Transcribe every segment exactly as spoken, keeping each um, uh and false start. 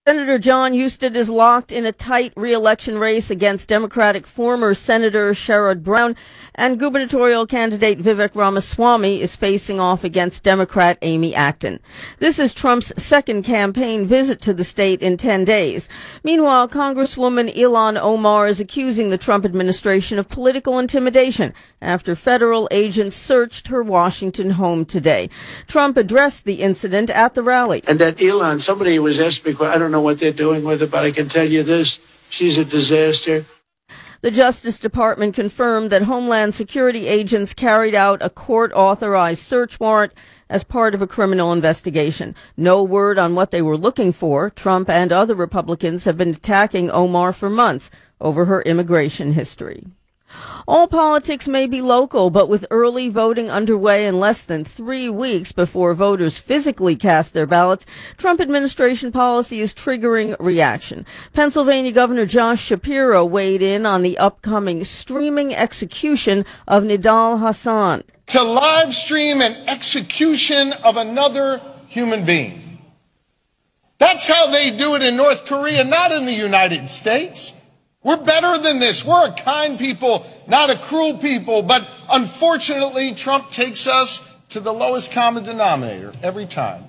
Senator John Husted is locked in a tight re-election race against Democratic former Senator Sherrod Brown, and gubernatorial candidate Vivek Ramaswamy is facing off against Democrat Amy Acton. This is Trump's second campaign visit to the state in ten days. Meanwhile, Congresswoman Ilhan Omar is accusing the Trump administration of political intimidation after federal agents searched her Washington home today. Trump addressed the incident at the rally. And that Ilhan, somebody was asking me, I don't know what they're doing with her, but I can tell you this, she's a disaster. The Justice Department confirmed that Homeland Security agents carried out a court-authorized search warrant as part of a criminal investigation. No word on what they were looking for. Trump and other Republicans have been attacking Omar for months over her immigration history. All politics may be local, but with early voting underway in less than three weeks before voters physically cast their ballots, Trump administration policy is triggering reaction. Pennsylvania Governor Josh Shapiro weighed in on the upcoming streaming execution of Nidal Hasan. To live stream an execution of another human being. That's how they do it in North Korea, not in the United States. We're better than this. We're a kind people, not a cruel people. But unfortunately, Trump takes us to the lowest common denominator every time.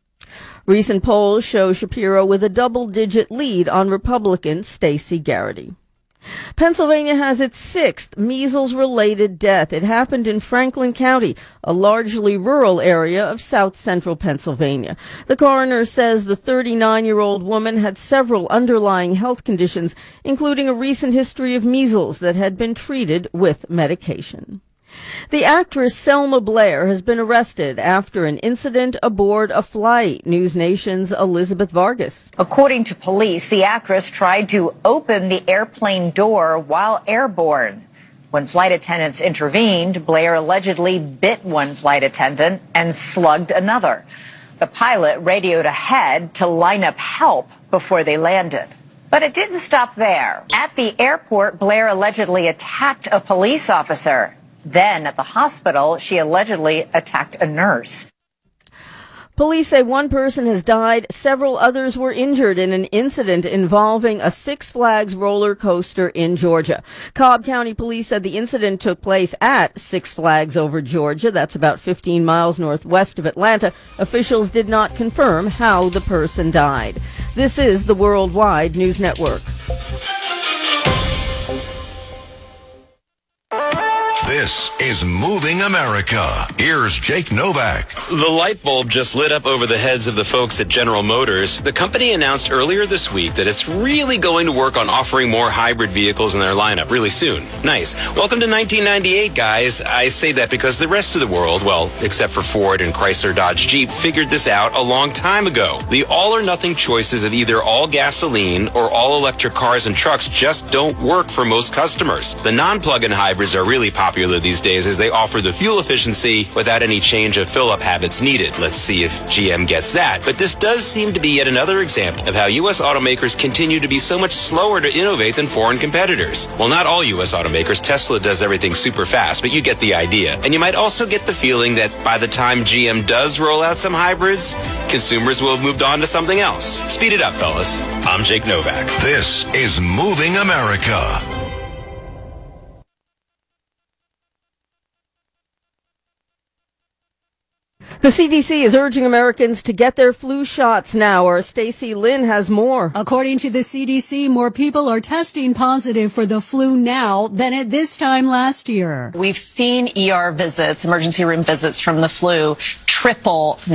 Recent polls show Shapiro with a double-digit lead on Republican Stacey Garrity. Pennsylvania has its sixth measles-related death. It happened in Franklin County, a largely rural area of south-central Pennsylvania. The coroner says the thirty-nine-year-old woman had several underlying health conditions, including a recent history of measles that had been treated with medication. The actress Selma Blair has been arrested after an incident aboard a flight. News Nation's Elizabeth Vargas. According to police, the actress tried to open the airplane door while airborne. When flight attendants intervened, Blair allegedly bit one flight attendant and slugged another. The pilot radioed ahead to line up help before they landed. But it didn't stop there. At the airport, Blair allegedly attacked a police officer. Then, at the hospital, she allegedly attacked a nurse. Police say one person has died, several others were injured in an incident involving a Six Flags roller coaster in Georgia. Cobb County Police said the incident took place at Six Flags over Georgia. That's about fifteen miles northwest of Atlanta. Officials did not confirm how the person died. This is the Worldwide News Network. This is Moving America. Here's Jake Novak. The light bulb just lit up over the heads of the folks at General Motors. The company announced earlier this week that it's really going to work on offering more hybrid vehicles in their lineup really soon. Nice. Welcome to nineteen ninety-eight, guys. I say that because the rest of the world, well, except for Ford and Chrysler Dodge Jeep, figured this out a long time ago. The all-or-nothing choices of either all gasoline or all-electric cars and trucks just don't work for most customers. The non-plug-in hybrids are really popular these days as they offer the fuel efficiency without any change of fill-up habits needed. Let's see if G M gets that. But this does seem to be yet another example of how U S automakers continue to be so much slower to innovate than foreign competitors. Well, not all U S automakers. Tesla does everything super fast, but you get the idea. And you might also get the feeling that by the time G M does roll out some hybrids, consumers will have moved on to something else. Speed it up, fellas. I'm Jake Novak. This is Moving America. The C D C is urging Americans to get their flu shots now, or Stacey Lynn has more. According to the C D C, more people are testing positive for the flu now than at this time last year. We've seen E R visits, emergency room visits from the flu, triple